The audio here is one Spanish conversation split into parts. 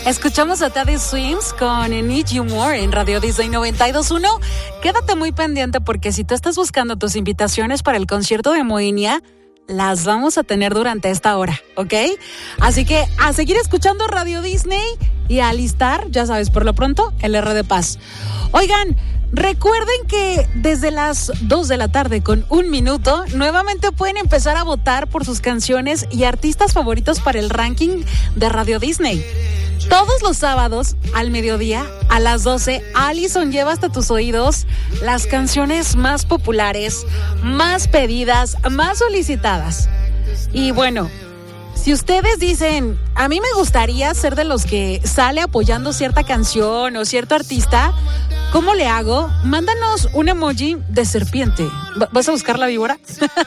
Escuchamos a Teddy Swims con Need You More en Radio Disney 92.1. Quédate muy pendiente porque si tú estás buscando tus invitaciones para el concierto de Moenia, las vamos a tener durante esta hora, ¿ok? Así que a seguir escuchando Radio Disney y a alistar, ya sabes, por lo pronto, el R de Paz. Oigan, recuerden que desde las 2 de la tarde con 1 minuto, nuevamente pueden empezar a votar por sus canciones y artistas favoritos para el ranking de Radio Disney. Todos los sábados al mediodía, a las 12, Allison lleva hasta tus oídos las canciones más populares, más pedidas, más solicitadas. Y bueno, si ustedes dicen, a mí me gustaría ser de los que sale apoyando cierta canción o cierto artista, ¿cómo le hago? Mándanos un emoji de serpiente. ¿Vas a buscar la víbora?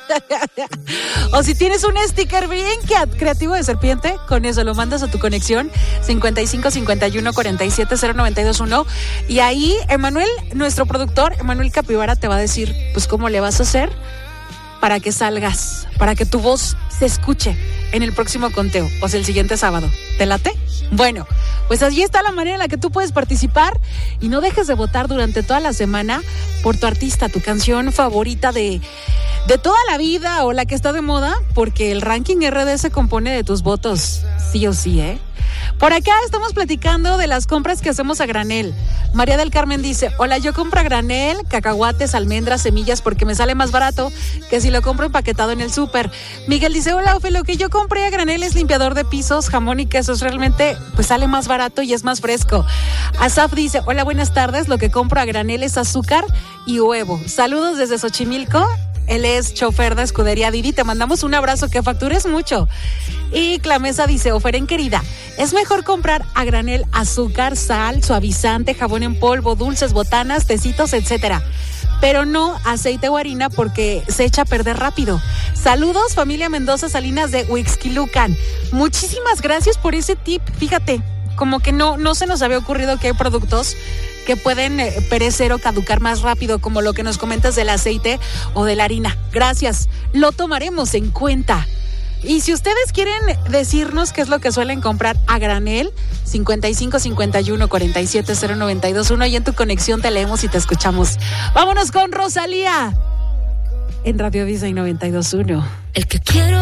O si tienes un sticker bien creativo de serpiente, con eso lo mandas a tu conexión 55 51 47 0921. Y ahí Emanuel, nuestro productor, Emanuel Capibara, te va a decir pues cómo le vas a hacer para que salgas, para que tu voz se escuche en el próximo conteo, o sea, el siguiente sábado. ¿Te late? Bueno, pues allí está la manera en la que tú puedes participar y no dejes de votar durante toda la semana por tu artista, tu canción favorita de toda la vida o la que está de moda, porque el ranking RD se compone de tus votos, sí o sí, ¿eh? Por acá estamos platicando de las compras que hacemos a granel. María del Carmen dice, hola, yo compro a granel, cacahuates, almendras, semillas, porque me sale más barato que si lo compro empaquetado en el súper. Miguel dice, hola, Ofe, lo que yo compré a granel es limpiador de pisos, jamón y quesos. Realmente, pues sale más barato y es más fresco. Asaf dice, hola, buenas tardes, lo que compro a granel es azúcar y huevo. Saludos desde Xochimilco. Él es chofer de Escudería Didi. Te mandamos un abrazo, que factures mucho. Y Clamesa dice, Oferen querida, es mejor comprar a granel azúcar, sal, suavizante, jabón en polvo, dulces, botanas, tecitos, etcétera. Pero no aceite o harina porque se echa a perder rápido. Saludos, familia Mendoza Salinas de Huixquilucan. Muchísimas gracias por ese tip. Fíjate, como que no se nos había ocurrido que hay productos que pueden perecer o caducar más rápido, como lo que nos comentas del aceite o de la harina. Gracias, lo tomaremos en cuenta. Y si ustedes quieren decirnos qué es lo que suelen comprar a granel, 55 51 47 0921, y en tu conexión te leemos y te escuchamos. Vámonos con Rosalía en Radio Disney 92.1. El que quiero